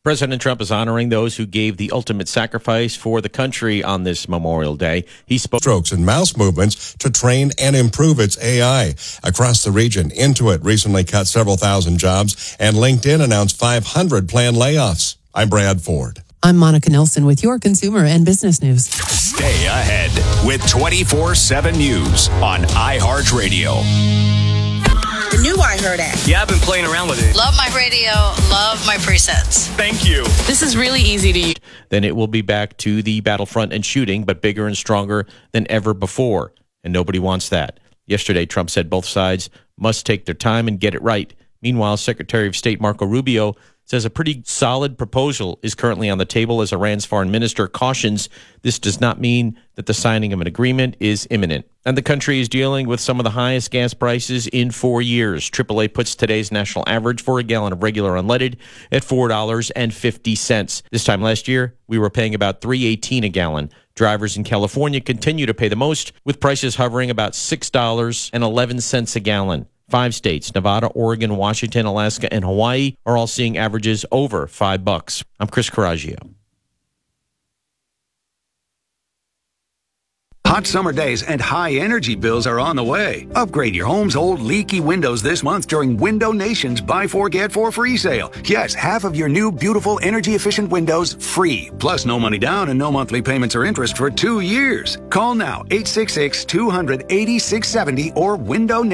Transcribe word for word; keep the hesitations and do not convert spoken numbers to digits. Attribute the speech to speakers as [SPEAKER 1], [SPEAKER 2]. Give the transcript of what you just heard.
[SPEAKER 1] President Trump is honoring those who gave the ultimate sacrifice for the country on this Memorial Day. He spoke
[SPEAKER 2] strokes and mouse movements to train and improve its A I. Across the region, Intuit recently cut several thousand jobs, and LinkedIn announced five hundred planned layoffs. I'm Brad Ford.
[SPEAKER 3] I'm Monica Nelson with your consumer and business news.
[SPEAKER 4] Stay ahead with twenty-four seven News on iHeartRadio.
[SPEAKER 5] The new iHeart app.
[SPEAKER 6] Yeah, I've been playing around with it.
[SPEAKER 7] Love my radio. Love my presets.
[SPEAKER 6] Thank you.
[SPEAKER 8] This is really easy to use.
[SPEAKER 1] Then it will be back to the battlefront and shooting, but bigger and stronger than ever before. And nobody wants that. Yesterday, Trump said both sides must take their time and get it right. Meanwhile, Secretary of State Marco Rubio says a pretty solid proposal is currently on the table as Iran's foreign minister cautions this does not mean that the signing of an agreement is imminent. And the country is dealing with some of the highest gas prices in four years. triple A puts today's national average for a gallon of regular unleaded at four dollars and fifty cents. This time last year, we were paying about three dollars and eighteen cents a gallon. Drivers in California continue to pay the most, with prices hovering about six dollars and eleven cents a gallon. Five states, Nevada, Oregon, Washington, Alaska, and Hawaii, are all seeing averages over five bucks. I'm Chris Coraggio.
[SPEAKER 9] Hot summer days and high energy bills are on the way. Upgrade your home's old leaky windows this month during Window Nation's Buy Four Get Four free sale. Yes, half of your new beautiful energy efficient windows free. Plus no money down and no monthly payments or interest for two years. Call now, eight six six, two hundred, eighty-six seventy or window